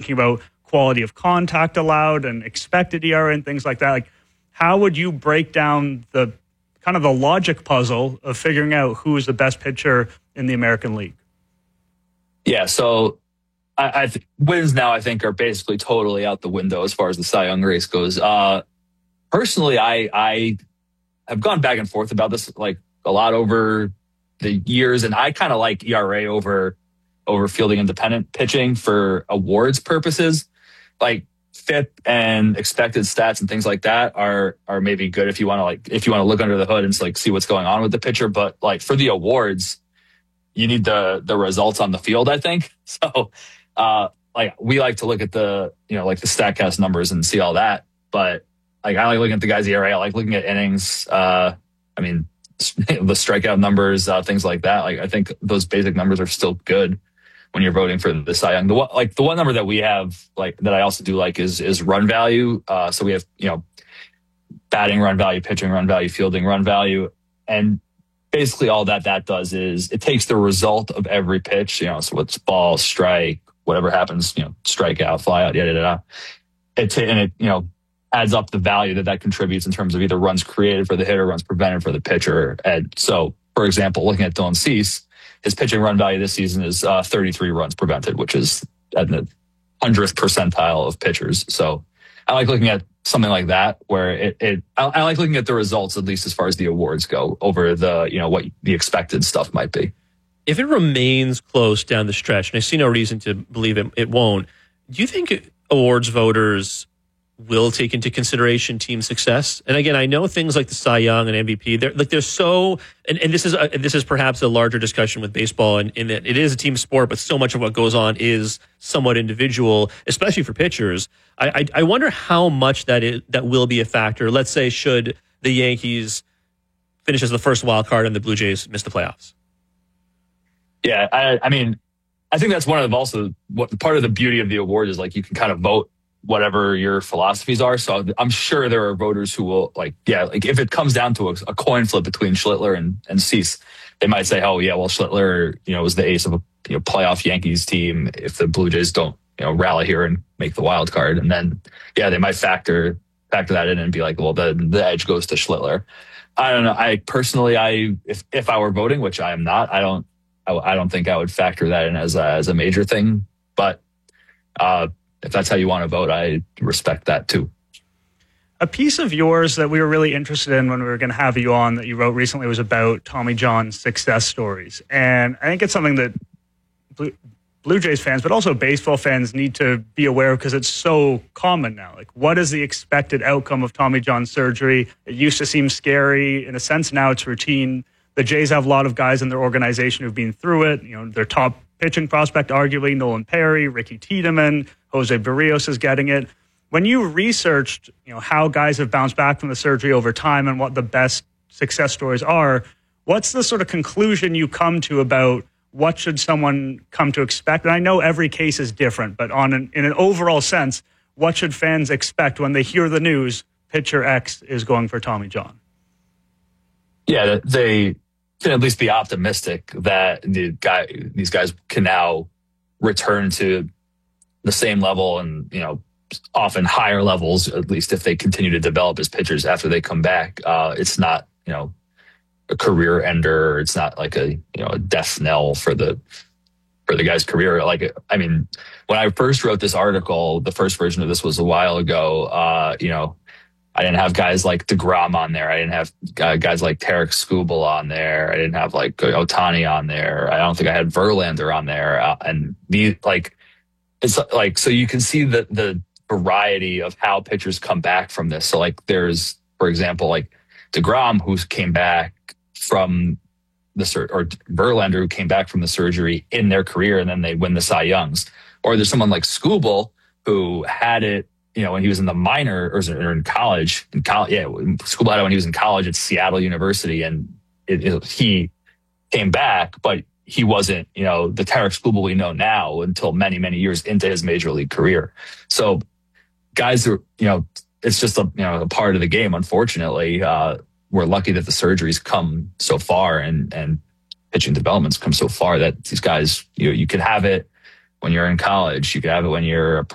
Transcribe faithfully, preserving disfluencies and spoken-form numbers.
thinking about quality of contact allowed and expected E R A and things like that. Like, how would you break down the kind of the logic puzzle of figuring out who is the best pitcher in the American League? Yeah, so I, I th- wins now I think are basically totally out the window as far as the Cy Young race goes. Uh, personally, I I have gone back and forth about this like a lot over the years, and I kind of like E R A over over fielding independent pitching for awards purposes. Like F I P and expected stats and things like that are are maybe good if you want to like if you want to look under the hood and like see what's going on with the pitcher. But like for the awards, you need the the results on the field, I think. So uh like we like to look at the you know like the StatCast numbers and see all that. But like I like looking at the guy's E R A. I like looking at innings. Uh I mean the strikeout numbers, uh, things like that. Like I think those basic numbers are still good when you're voting for the Cy Young. The one, like the one number that we have, like that I also do like is is run value. Uh, so we have you know batting run value, pitching run value, fielding run value, and basically all that that does is it takes the result of every pitch. You know, so it's ball, strike, whatever happens. You know, strike out, fly out, yada yada. It t- and it you know adds up the value that that contributes in terms of either runs created for the hitter, runs prevented for the pitcher. And so, for example, looking at Dylan Cease, his pitching run value this season is uh, thirty-three runs prevented, which is at the hundredth percentile of pitchers. So I like looking at something like that, where it, it I, I like looking at the results, at least as far as the awards go, over the, you know, what the expected stuff might be. If it remains close down the stretch, and I see no reason to believe it, it won't, do you think awards voters will take into consideration team success? And again, I know things like the Cy Young and M V P, they're like they're so, and, and this is a, this is perhaps a larger discussion with baseball, and in that it is a team sport, but so much of what goes on is somewhat individual, especially for pitchers. I I, I wonder how much that is that will be a factor. Let's say should the Yankees finish as the first wild card and the Blue Jays miss the playoffs. Yeah, I, I mean, I think that's one of also what part of the beauty of the award is, like you can kind of vote whatever your philosophies are. So I'm sure there are voters who will like, yeah, like if it comes down to a, a coin flip between Schlittler and, and Cease, they might say, oh yeah, well, Schlittler, you know, was the ace of a you know, playoff Yankees team if the Blue Jays don't, you know, rally here and make the wild card. And then, yeah, they might factor, factor that in and be like, well, the, the edge goes to Schlittler. I don't know. I personally, I, if, if I were voting, which I am not, I don't, I, I don't think I would factor that in as a, as a major thing, but, uh, if that's how you want to vote, I respect that too. A piece of yours that we were really interested in when we were going to have you on that you wrote recently was about Tommy John's success stories. And I think it's something that Blue, Blue Jays fans, but also baseball fans need to be aware of because it's so common now. Like, what is the expected outcome of Tommy John surgery? It used to seem scary. In a sense, now it's routine. The Jays have a lot of guys in their organization who've been through it. You know, their top pitching prospect, arguably, Nolan Perry, Ricky Tiedemann, Jose Barrios is getting it. When you researched, you know, how guys have bounced back from the surgery over time and what the best success stories are, what's the sort of conclusion you come to about what should someone come to expect? And I know every case is different, but on an, in an overall sense, what should fans expect when they hear the news pitcher X is going for Tommy John? Yeah, they can at least be optimistic that the guy, these guys can now return to the same level and, you know, often higher levels, at least if they continue to develop as pitchers after they come back. Uh, it's not, you know, a career ender. It's not like a, you know, a death knell for the, for the guy's career. Like, I mean, when I first wrote this article, the first version of this was a while ago, uh, you know, I didn't have guys like DeGrom on there. I didn't have guys like Tarek Skubal on there. I didn't have like Ohtani on there. I don't think I had Verlander on there. Uh, and the, like, it's like, so you can see the, the variety of how pitchers come back from this. So like there's, for example, like DeGrom, who came back from the sur- or Verlander, who came back from the surgery in their career and then they win the Cy Youngs. Or there's someone like Skubal who had it, you know, when he was in the minor or in college, in college, yeah, Skubal had it when he was in college at Seattle University, and it, it, he came back, but he wasn't, you know, the Tarek Skubal we know now until many, many years into his major league career. So guys are, you know, it's just a, you know, a part of the game. Unfortunately, uh, we're lucky that the surgeries come so far and, and pitching developments come so far that these guys, you know, you could have it when you're in college, you could have it when you're a